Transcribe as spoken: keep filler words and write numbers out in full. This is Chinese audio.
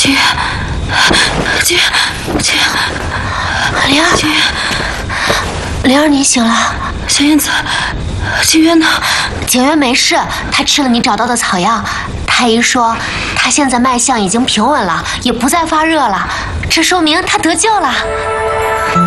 景月，景月，景月， 灵儿， 景月， 灵儿，你醒了。 小燕子，景月呢？ 景月没事，他吃了你找到的草药。太医说他现在脉象已经平稳了，也不再发热了，这说明他得救了。